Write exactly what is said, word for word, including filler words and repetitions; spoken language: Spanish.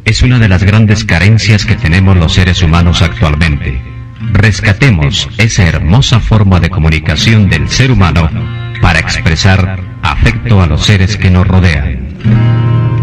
es una de las grandes carencias que tenemos los seres humanos actualmente. Rescatemos esa hermosa forma de comunicación del ser humano para expresar afecto a los seres que nos rodean.